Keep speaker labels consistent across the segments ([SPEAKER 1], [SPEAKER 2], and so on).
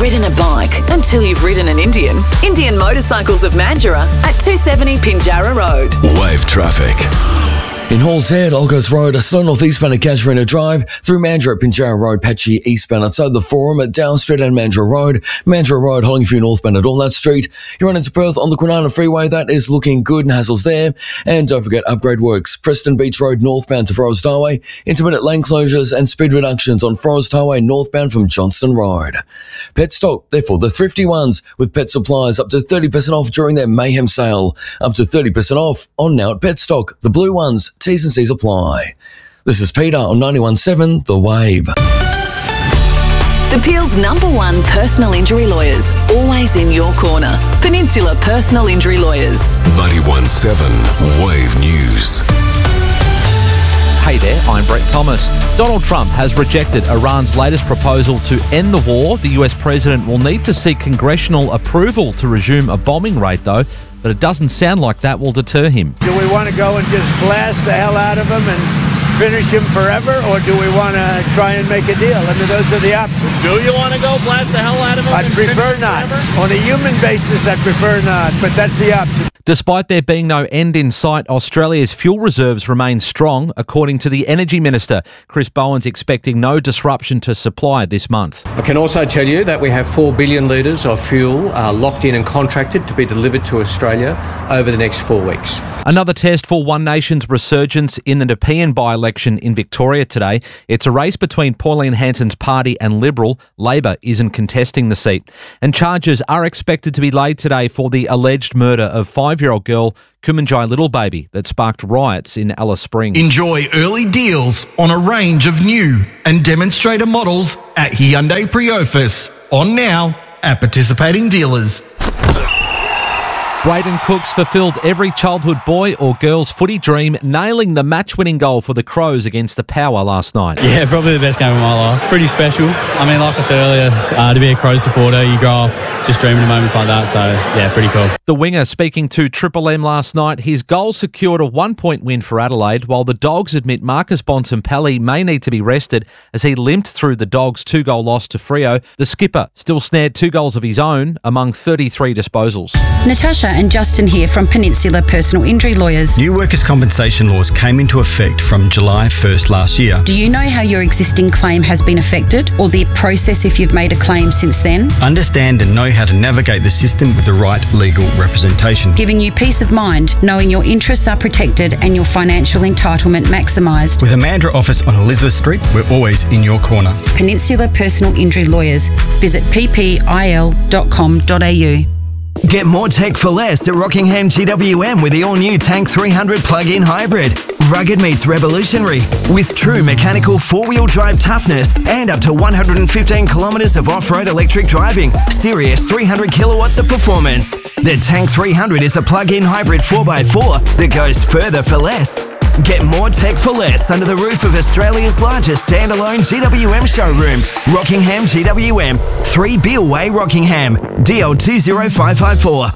[SPEAKER 1] ridden a bike until you've ridden an Indian. Indian Motorcycles of Mandurah at 270 Pinjarra Road.
[SPEAKER 2] Wave traffic.
[SPEAKER 3] In Halls Head, Olgos Road, slow northeastbound at Casuarina Drive, through Mandurah at Pinjarra Road, patchy eastbound outside the Forum at Down Street and Mandurah Road, Hollingford northbound at Allnut Street. You run into Perth on the Kwinana Freeway, that is looking good and hassles there. And don't forget upgrade works, Preston Beach Road northbound to Forest Highway, intermittent lane closures and speed reductions on Forest Highway northbound from Johnston Road. Pet stock, therefore the thrifty ones, with pet supplies up to 30% off during their Mayhem sale. Up to 30% off on now at Pet Stock, the blue ones. T's and C's apply. This is Peter on 91.7 The Wave.
[SPEAKER 1] The Peel's #1 personal injury lawyers, always in your corner. Peninsula Personal Injury Lawyers.
[SPEAKER 2] 91.7 Wave News.
[SPEAKER 4] Hey there, I'm Brett Thomas. Donald Trump has rejected Iran's latest proposal to end the war. The US president will need to seek congressional approval to resume a bombing raid, though, but it doesn't sound like that will deter him.
[SPEAKER 5] Do we want to go and just blast the hell out of him and finish him forever, or do we want to try and make a deal? I mean, those are the options.
[SPEAKER 6] Do you want to go blast the hell out of him?
[SPEAKER 5] I'd prefer not. On a human basis, I'd prefer not, but that's the option.
[SPEAKER 4] Despite there being no end in sight, Australia's fuel reserves remain strong, according to the Energy Minister. Chris Bowen's expecting no disruption to supply this month.
[SPEAKER 7] I can also tell you that we have 4 billion litres of fuel locked in and contracted to be delivered to Australia over the next 4 weeks.
[SPEAKER 4] Another test for One Nation's resurgence in the Nepean by-election in Victoria today. It's a race between Pauline Hanson's party and Liberal. Labor isn't contesting the seat. And charges are expected to be laid today for the alleged murder of 5-year-old girl Kumanjai Little Baby that sparked riots in Alice Springs.
[SPEAKER 8] Enjoy early deals on a range of new and demonstrator models at Hyundai Priofus. On now at participating dealers.
[SPEAKER 4] Braden Cooks fulfilled every childhood boy or girl's footy dream, nailing the match-winning goal for the Crows against the Power last night.
[SPEAKER 9] Yeah, probably the best game of my life. Pretty special. I mean, like I said earlier, to be a Crows supporter, you grow up just dreaming of moments like that, so yeah, pretty cool.
[SPEAKER 4] The winger speaking to Triple M last night, his goal secured a 1-point win for Adelaide, while the Dogs admit Marcus Bontempelli may need to be rested as he limped through the Dogs' 2-goal loss to Freo. The skipper still snared 2 goals of his own among 33 disposals.
[SPEAKER 10] Natasha and Justin here from Peninsula Personal Injury Lawyers.
[SPEAKER 11] New workers' compensation laws came into effect from July 1st last year.
[SPEAKER 10] Do you know how your existing claim has been affected, or the process if you've made a claim since then?
[SPEAKER 11] Understand and know how to navigate the system with the right legal representation.
[SPEAKER 10] Giving you peace of mind, knowing your interests are protected and your financial entitlement maximised.
[SPEAKER 11] With a Mandurah office on Elizabeth Street, we're always in your corner.
[SPEAKER 10] Peninsula Personal Injury Lawyers. Visit ppil.com.au.
[SPEAKER 12] Get more tech for less at Rockingham GWM with the all-new Tank 300 plug-in hybrid. Rugged meets revolutionary with true mechanical four-wheel drive toughness and up to 115 kilometres of off-road electric driving. Serious 300 kilowatts of performance. The Tank 300 is a plug-in hybrid 4x4 that goes further for less. Get more tech for less under the roof of Australia's largest standalone GWM showroom. Rockingham GWM, 3 Beale Way, Rockingham, DL20554.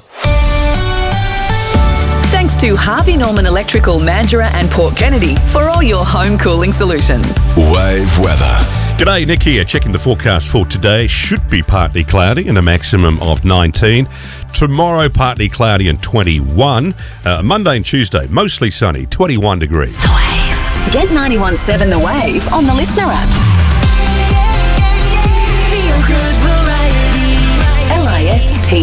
[SPEAKER 1] Thanks to Harvey Norman Electrical, Mandurah and Port Kennedy for all your home cooling solutions.
[SPEAKER 2] Wave weather.
[SPEAKER 13] G'day, Nick here. Checking the forecast for today. Should be partly cloudy and a maximum of 19. Tomorrow, partly cloudy and 21. Monday and Tuesday, mostly sunny, 21 degrees.
[SPEAKER 1] The Wave. Get 91.7 The Wave on the Listener app. Feel good.